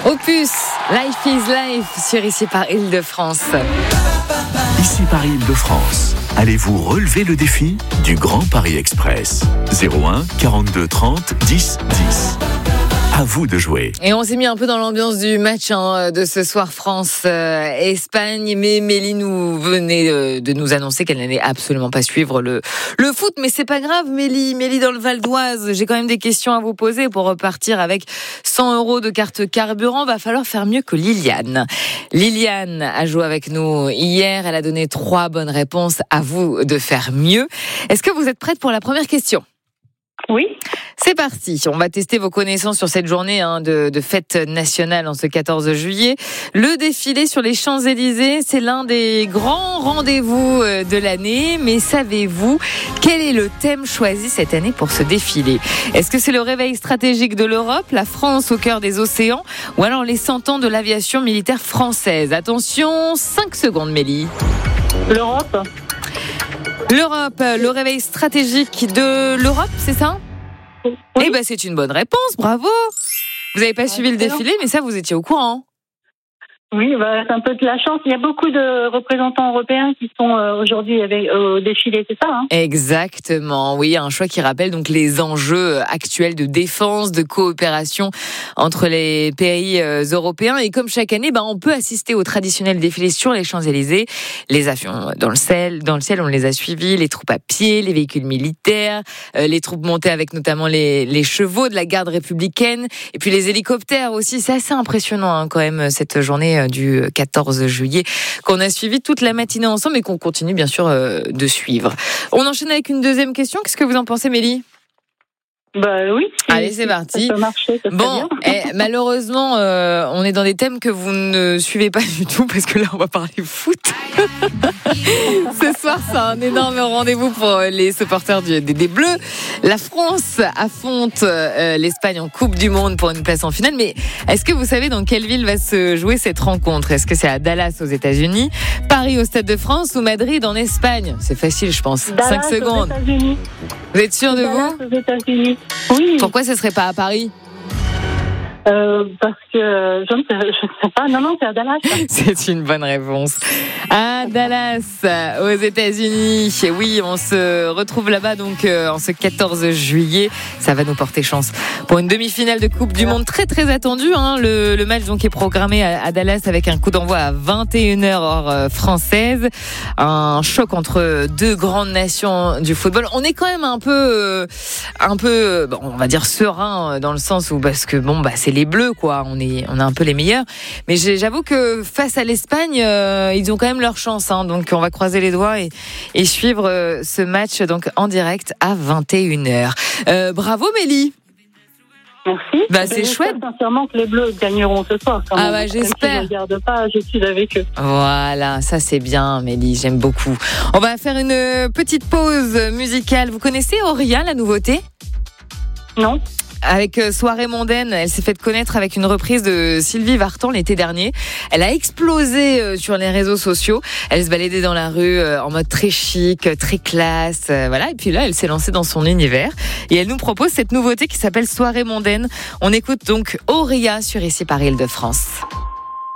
Opus, Life is Life sur Ici par Île-de-France. Ici par Île-de-France. Allez-vous relever le défi du Grand Paris Express? 01 42 30 10 10. À vous de jouer. Et on s'est mis un peu dans l'ambiance du match de ce soir France-Espagne. Mais Mélie nous venait de nous annoncer qu'elle n'allait absolument pas suivre le foot. Mais c'est pas grave, Mélie dans le Val d'Oise. J'ai quand même des questions à vous poser pour repartir avec 100 € de carte carburant. Va falloir faire mieux que Liliane. Liliane a joué avec nous hier. Elle a donné 3 bonnes réponses. À vous de faire mieux. Est-ce que vous êtes prête pour la première question? Oui. C'est parti, on va tester vos connaissances sur cette journée de fête nationale en ce 14 juillet. Le défilé sur les Champs-Élysées, c'est l'un des grands rendez-vous de l'année. Mais savez-vous quel est le thème choisi cette année pour ce défilé? Est-ce que c'est le réveil stratégique de l'Europe, la France au cœur des océans, ou alors les 100 ans de l'aviation militaire française? Attention, 5 secondes, Mélie. L'Europe, le réveil stratégique de l'Europe, c'est ça? oui. Eh ben, c'est une bonne réponse, bravo. Vous n'avez pas suivi le défilé, mais ça, vous étiez au courant. Oui, c'est un peu de la chance. Il y a beaucoup de représentants européens qui sont aujourd'hui au défilé, c'est ça, hein? Exactement, oui, un choix qui rappelle donc les enjeux actuels de défense, de coopération entre les pays européens. Et comme chaque année, on peut assister au traditionnel défilé sur les Champs-Élysées. Les avions dans le ciel, on les a suivis, les troupes à pied, les véhicules militaires, les troupes montées avec notamment les chevaux de la garde républicaine, et puis les hélicoptères aussi. C'est assez impressionnant quand même cette journée du 14 juillet qu'on a suivi toute la matinée ensemble et qu'on continue bien sûr de suivre. On enchaîne avec une deuxième question. Qu'est-ce que vous en pensez, Mélie? Oui. Allez, c'est parti. Ça peut marcher, ça Bon, malheureusement, on est dans des thèmes que vous ne suivez pas du tout parce que là, on va parler foot. Ce soir, c'est un énorme rendez-vous pour les supporters des Bleus. La France affronte l'Espagne en Coupe du Monde pour une place en finale. Mais est-ce que vous savez dans quelle ville va se jouer cette rencontre? Est-ce que c'est à Dallas aux États-Unis, Paris au Stade de France ou Madrid en Espagne? C'est facile, je pense. Dallas, 5 secondes. Aux États-Unis. Vous êtes sûr de Dallas, vous? aux États-Unis. Oui. Pourquoi ce serait pas à Paris? Parce que je ne sais pas. Non, c'est à Dallas. C'est une bonne réponse. À Dallas, aux États-Unis. Oui, on se retrouve là-bas donc en ce 14 juillet. Ça va nous porter chance pour une demi-finale de Coupe du Monde très très attendue. Le match donc est programmé à Dallas avec un coup d'envoi à 21h heure française. Un choc entre deux grandes nations du football. On est quand même un peu, on va dire serein dans le sens où parce que c'est les Bleus quoi. On est un peu les meilleurs. Mais j'avoue que face à l'Espagne, ils ont quand même leur chance. Donc on va croiser les doigts et suivre ce match donc en direct à 21h. Bravo Mélie. Merci. C'est chouette. J'espère sincèrement que les Bleus gagneront ce soir. J'espère. Même si je ne regarde pas, je suis avec eux. Voilà, ça c'est bien Mélie, j'aime beaucoup. On va faire une petite pause musicale. Vous connaissez Auria, la nouveauté? Non. Avec Soirée mondaine, elle s'est fait connaître avec une reprise de Sylvie Vartan l'été dernier. Elle a explosé sur les réseaux sociaux. Elle se baladait dans la rue en mode très chic, très classe, voilà. Et puis là, elle s'est lancée dans son univers et elle nous propose cette nouveauté qui s'appelle Soirée mondaine. On écoute donc Auria sur Ici par Île-de-France.